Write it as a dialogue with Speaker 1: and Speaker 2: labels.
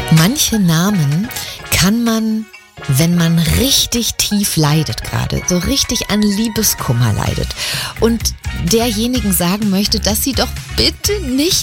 Speaker 1: Manche Namen kann man, wenn man richtig tief leidet gerade, so richtig an Liebeskummer leidet und derjenigen sagen möchte, dass sie doch bitte nicht